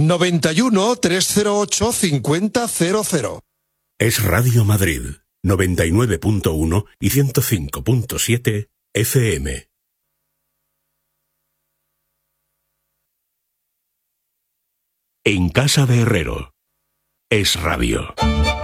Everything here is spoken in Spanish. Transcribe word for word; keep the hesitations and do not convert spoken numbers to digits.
noventa y uno, trescientos ocho, cincuenta cero cero. Es Radio Madrid, noventa y nueve punto uno y ciento cinco punto siete F M. En casa de Herrero. Es Radio.